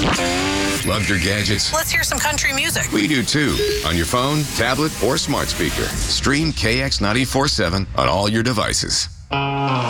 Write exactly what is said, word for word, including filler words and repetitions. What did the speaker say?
Loved your gadgets? Let's hear some country music. We do too. On your phone, tablet, or smart speaker. Stream K X ninety-four point seven on all your devices.